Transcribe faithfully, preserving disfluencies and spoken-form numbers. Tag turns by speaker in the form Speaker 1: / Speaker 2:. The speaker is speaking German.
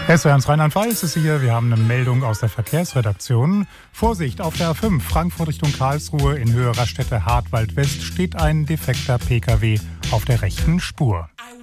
Speaker 1: S W R eins Rheinland-Pfalz ist hier. Wir haben eine Meldung aus der Verkehrsredaktion. Vorsicht, auf der A fünf Frankfurt Richtung Karlsruhe in Höhe Raststätte Hartwald West steht ein defekter Pkw auf der rechten Spur.